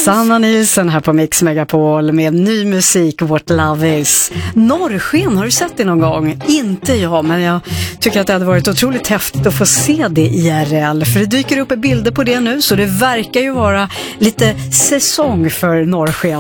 Sanna Nielsen här på Mix Megapol med ny musik, What Love Is. Norrsken, har du sett det någon gång? Inte jag, men jag tycker att det hade varit otroligt häftigt att få se det IRL. För det dyker upp bilder på det nu, så det verkar ju vara lite säsong för norrsken.